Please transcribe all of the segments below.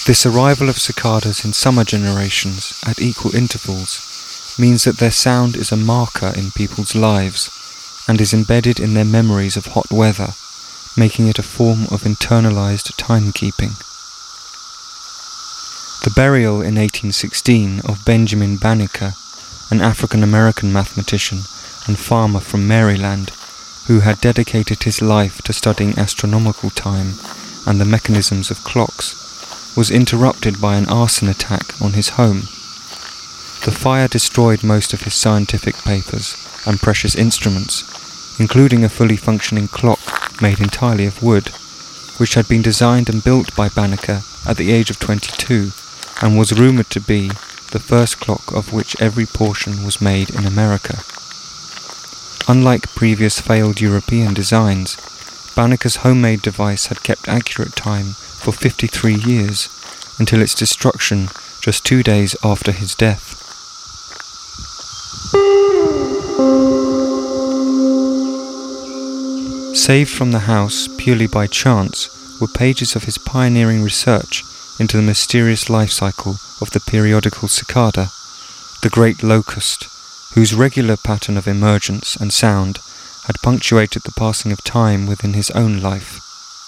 This arrival of cicadas in summer generations at equal intervals means that their sound is a marker in people's lives and is embedded in their memories of hot weather, making it a form of internalized timekeeping. The burial in 1816 of Benjamin Banneker, an African-American mathematician and farmer from Maryland, who had dedicated his life to studying astronomical time and the mechanisms of clocks, was interrupted by an arson attack on his home. The fire destroyed most of his scientific papers and precious instruments, including a fully functioning clock made entirely of wood, which had been designed and built by Banneker at the age of 22 and was rumoured to be the first clock of which every portion was made in America. Unlike previous failed European designs, Banneker's homemade device had kept accurate time for 53 years, until its destruction just 2 days after his death. Saved from the house purely by chance were pages of his pioneering research into the mysterious life cycle of the periodical cicada, the great locust, whose regular pattern of emergence and sound had punctuated the passing of time within his own life.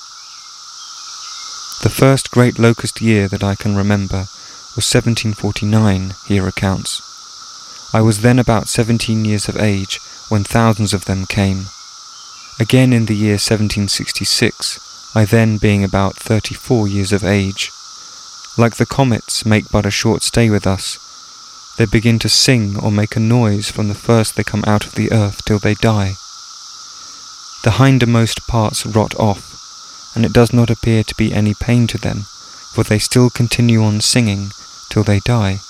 The first great locust year that I can remember was 1749, he recounts. I was then about 17 years of age when thousands of them came. Again in the year 1766, I then being about 34 years of age. Like the comets make but a short stay with us, they begin to sing or make a noise from the first they come out of the earth till they die. The hindermost parts rot off, and it does not appear to be any pain to them, for they still continue on singing till they die.